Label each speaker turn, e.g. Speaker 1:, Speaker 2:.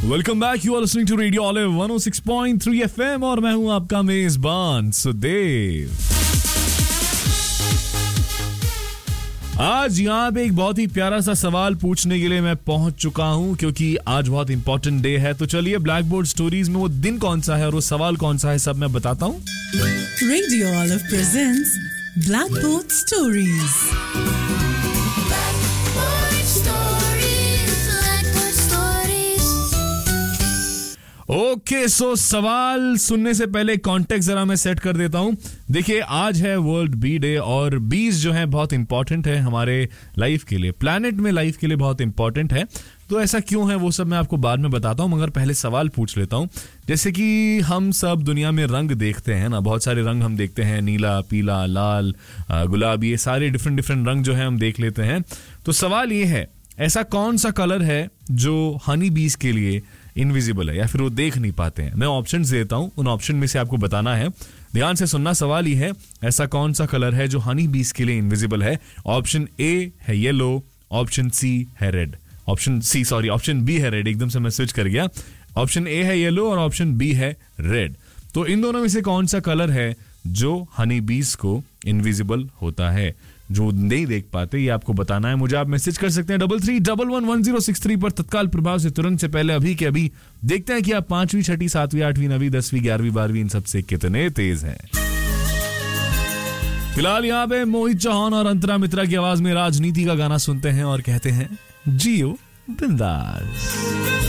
Speaker 1: Welcome back, you are listening to radio olive 106.3 FM और मैं हूं आपका मेजबान सुदेव। आज यहाँ पे एक बहुत ही प्यारा सा सवाल पूछने के लिए मैं पहुंच चुका हूं, क्योंकि आज बहुत इंपॉर्टेंट डे है। तो चलिए, ब्लैक बोर्ड स्टोरीज में वो दिन कौन सा है और वो सवाल कौन सा है, सब मैं बताता हूं।
Speaker 2: Radio olive presents black board stories.
Speaker 1: Okay, सो सवाल सुनने से पहले कॉन्टेक्स्ट जरा मैं सेट कर देता हूं। देखिए, आज है वर्ल्ड बी डे और बीज जो है बहुत इंपॉर्टेंट है हमारे लाइफ के लिए, प्लैनेट में लाइफ के लिए बहुत इंपॉर्टेंट है। तो ऐसा क्यों है वो सब मैं आपको बाद में बताता हूं, मगर पहले सवाल पूछ लेता हूं। जैसे कि हम सब दुनिया में रंग देखते हैं ना, बहुत सारे रंग हम देखते हैं, नीला, पीला, लाल, गुलाबी, ये सारे डिफरेंट डिफरेंट रंग जो है हम देख लेते हैं। तो सवाल ये है, ऐसा कौन सा कलर है जो हनी बीज के लिए इनविजिबल है या फिर वो देख नहीं पाते हैं? मैं ऑप्शंस देता हूं, उन ऑप्शन में से आपको बताना है। ध्यान से सुनना, सवाल ये है, ऐसा कौन सा कलर है जो हनी बीज के लिए इनविजिबल है? ऑप्शन ए है येलो, ऑप्शन सी है रेड, ऑप्शन बी है रेड, एकदम से मैं स्विच कर गया। ऑप्शन ए है येलो और ऑप्शन बी है रेड। तो इन दोनों में से कौन सा कलर है जो हनी बीज को इनविजिबल होता है, जो नहीं देख पाते? ये आपको बताना है। मुझे आप मैसेज कर सकते हैं 33111063 पर तत्काल प्रभाव से, तुरंत से पहले, अभी के अभी। देखते हैं कि आप 5वीं, 6वीं, 7वीं, 8वीं, 9वीं, 10वीं, 11वीं, 12वीं इन सबसे कितने तेज हैं। फिलहाल यहाँ पे मोहित चौहान और अंतरा मित्रा की आवाज में राजनीति का गाना सुनते हैं और कहते हैं जियो बिंदास।